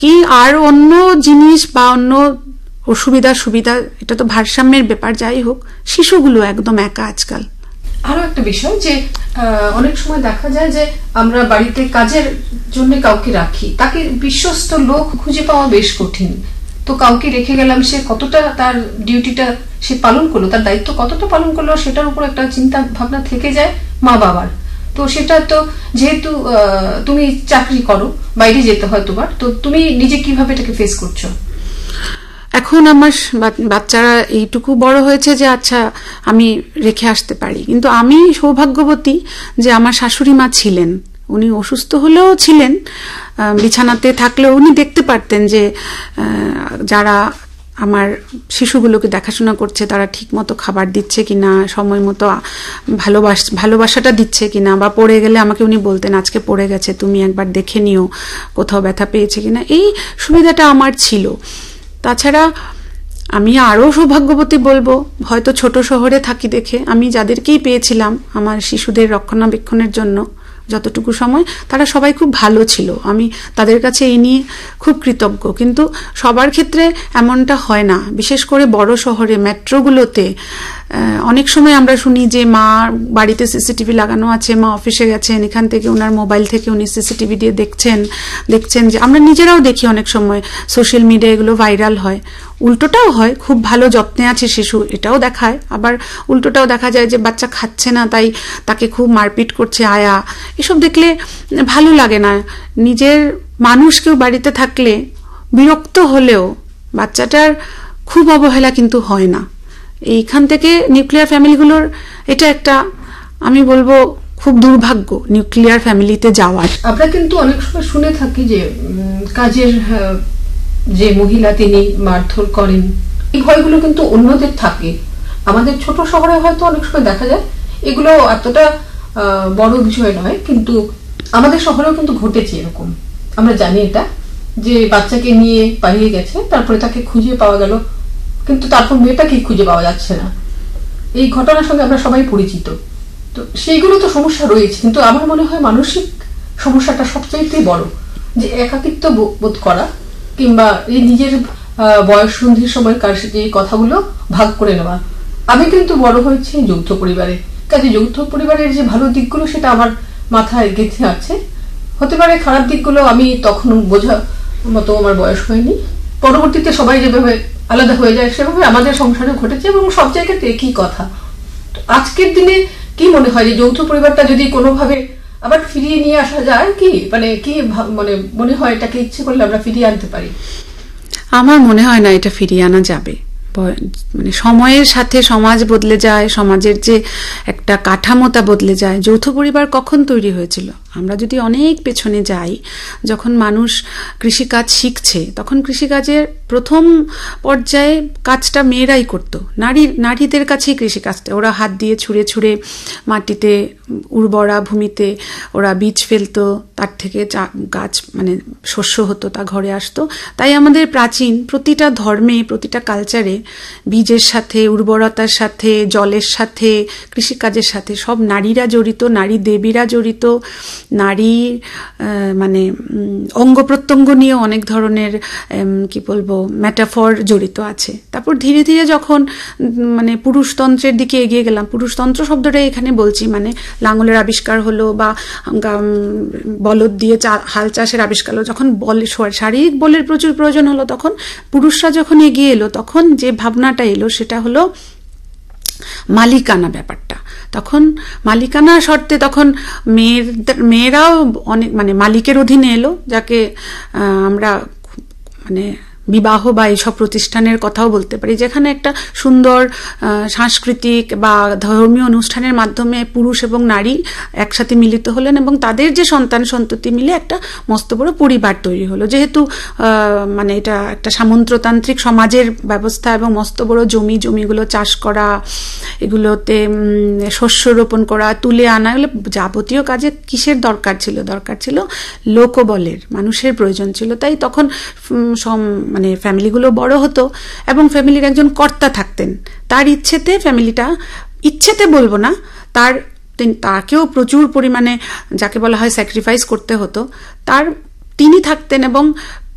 কি আর অন্য জিনিস বা অন্য অসুবিধা সুবিধা, এটা তো ভারসাম্যের ব্যাপার। যাই হোক, শিশুগুলো একদম একা আজকাল। আরো একটা বিষয় যে অনেক সময় দেখা যায় যে আমরা বাড়িতে কাজের জন্য কাউকে রাখি, তাকে বিশ্বস্ত লোক খুঁজে পাওয়া বেশ কঠিন। তো কাউকে রেখে গেলাম, সে কতটা তার ডিউটিটা সে পালন করলো, তার দায়িত্ব কতটা পালন করলো, সেটার উপর একটা চিন্তা ভাবনা থেকে যায় মা বাবার। তো সেটা তো যেহেতু তুমি চাকরি করো, বাইরে যেতে হয় তোমার, তো তুমি নিজে কিভাবে এটাকে ফেস করছো? এখন আমার বাচ্চারা এইটুকু বড় হয়েছে যে আচ্ছা আমি রেখে আসতে পারি, কিন্তু আমি সৌভাগ্যবতী যে আমার শাশুড়ি মা ছিলেন। উনি অসুস্থ হলেও ছিলেন, বিছানাতে থাকলেও উনি দেখতে পারতেন যে যারা আমার শিশুগুলোকে দেখাশোনা করছে তারা ঠিক মতো খাবার দিচ্ছে কিনা, সময় মতো ভালোবাসাটা দিচ্ছে কিনা, বা পড়ে গেলে আমাকে উনি বলতেন আজকে পড়ে গেছে, তুমি একবার দেখে নিও কোথাও ব্যথা পেয়েছে কিনা। এই সুবিধাটা আমার ছিল। তাছাড়া আমি আরও সৌভাগ্যবতী বলবো, হয়তো ছোট শহরে থাকি দেখে আমি যাদেরকেই পেয়েছিলাম আমার শিশুদের রক্ষণাবেক্ষণের জন্য যতটুকু সময়, তারা সবাই খুব ভালো ছিল। আমি তাদের কাছে এই নিয়ে খুব কৃতজ্ঞ। কিন্তু সবার ক্ষেত্রে এমনটা হয় না, বিশেষ করে বড় শহরে মেট্রোগুলোতে অনেক সময় আমরা শুনি যে মা বাড়িতে সিসিটিভি লাগানো আছে, মা অফিসে গেছেন, এখান থেকে ওনার মোবাইল থেকে উনি সিসিটিভি দিয়ে দেখছেন যে আমরা নিজেরাও দেখি অনেক সময় সোশ্যাল মিডিয়া এগুলো ভাইরাল হয়। উল্টোটাও হয়, খুব ভালো যত্নে আছে শিশু এটাও দেখায়, আবার উল্টোটাও দেখা যায় যে বাচ্চা খাচ্ছে না তাই তাকে খুব মারপিট করছে আয়া। এসব দেখলে ভালো লাগে না। নিজের মানুষ কেউ বাড়িতে থাকলে বিরক্ত হলেও বাচ্চাটার খুব অবহেলা কিন্তু হয় না। এইখান থেকে নিউক্লিয়ার ফ্যামিলিগুলোর এটা একটা আমি বলবো খুব দুর্ভাগ্য নিউক্লিয়ার ফ্যামিলিতে যাওয়ার। আমরা কিন্তু অনেক সময় শুনে থাকি যে কাজের যে মহিলা তিনি মারধর করেন, এই ভয়গুলো কিন্তু অন্যদের থাকে। আমাদের ছোট শহরে হয়তো অনেক সময় দেখা যায় এগুলো এতটা বড় বিষয় নয়, কিন্তু আমাদের শহরেও কিন্তু ঘটেছে এরকম। আমরা জানি এটা, যে বাচ্চাকে নিয়ে পালিয়ে গেছে, তারপরে তাকে খুঁজে পাওয়া গেল, কিন্তু তারপর মেয়েটাকে খুঁজে পাওয়া যাচ্ছে না। এই ঘটনার সঙ্গে আমরা সবাই পরিচিত। তো সেইগুলো তো সমস্যা রয়েছে, কিন্তু আমার মনে হয় মানসিক সমস্যাটা সবচাইতে বড়, যে একাকিত্ব বোধ করা, কিংবা এই নিজের বয়স সন্ধির সময় কার সাথে এই কথাগুলো ভাগ করে নেওয়া। আমি কিন্তু বড় হয়েছি যৌথ পরিবারে, কাজে যৌথ পরিবারের যে ভালো দিকগুলো সেটা আমার মাথায় গেঁথে আছে। হতে পারে খারাপ দিকগুলো আমি তখন বোঝা মতো আমার বয়স হয়নি, পরবর্তীতে সবাই যেভাবে আলাদা হয়ে যায় সেভাবে আমাদের সংসারে ঘটেছে, এবং সব জায়গাতে একই কথা। আজকের দিনে কি মনে হয় যে যৌথ পরিবারটা যদি কোনোভাবে আবার ফিরিয়ে নিয়ে আসা যায়, কি মনে হয় এটাকে ইচ্ছে করলে আমরা ফিরিয়ে আনতে পারি? আমার মনে হয় না এটা ফিরিয়ে আনা যাবে। সময়ের সাথে সমাজ বদলে যায়, সমাজের যে একটা কাঠামোটা বদলে যায়। যৌথ পরিবার কখন তৈরি হয়েছিল? আমরা যদি অনেক পেছনে যাই, যখন মানুষ কৃষিকাজ শিখছে, তখন কৃষিকাজের প্রথম পর্যায়ে কাজটা মেয়েরাই করতো, নারীদের কাছেই কৃষিকাজটা। ওরা হাত দিয়ে ছুঁড়ে ছুঁড়ে মাটিতে, উর্বরা ভূমিতে ওরা বীজ ফেলতো, তার থেকে গাছ শস্য হতো, তা ঘরে আসতো। তাই আমাদের প্রাচীন প্রতিটা ধর্মে, প্রতিটা কালচারে বীজের সাথে, উর্বরতার সাথে, জলের সাথে, কৃষিকাজের সাথে সব নারীরা জড়িত, নারী দেবীরা জড়িত। নারী অঙ্গ প্রত্যঙ্গ নিয়ে অনেক ধরনের কি বলবো মেটাফর জড়িত আছে। তারপর ধীরে ধীরে যখন পুরুষতন্ত্রের দিকে এগিয়ে গেলাম, পুরুষতন্ত্র শব্দটা এখানে বলছি লাঙলের আবিষ্কার হলো, বা বলদ দিয়ে হাল চাষের আবিষ্কার হলো, যখন শারীরিক বলের প্রচুর প্রয়োজন হলো, তখন পুরুষরা যখন এগিয়ে এলো, তখন যে ভাবনাটা এলো সেটা হলো মালিকানা ব্যাপারটা। তখন মালিকানা শর্তে তখন মেয়েরাও অনেক মালিকের অধীনে এলো, যাকে আমরা বিবাহ বা এইসব প্রতিষ্ঠানের কথাও বলতে পারি, যেখানে একটা সুন্দর সাংস্কৃতিক বা ধর্মীয় অনুষ্ঠানের মাধ্যমে পুরুষ এবং নারী একসাথে মিলিত হলেন, এবং তাদের যে সন্তান সন্ততি মিলে একটা মস্ত বড় পরিবার তৈরি হলো। যেহেতু এটা একটা সামন্ততান্ত্রিক সমাজের ব্যবস্থা, এবং মস্ত বড় জমিগুলো চাষ করা, এগুলোতে শস্য রোপণ করা, তুলে আনা, এগুলো যাবতীয় কাজে কিসের দরকার ছিল লোকবলের, মানুষের প্রয়োজন ছিল। তাই তখন ফ্যামিলিগুলো বড় হতো, এবং ফ্যামিলির একজন কর্তা থাকতেন। তার ইচ্ছেতে বলবো না, তাকেও প্রচুর পরিমাণে যাকে বলা হয় স্যাক্রিফাইস করতে হতো। তিনি থাকতেন, এবং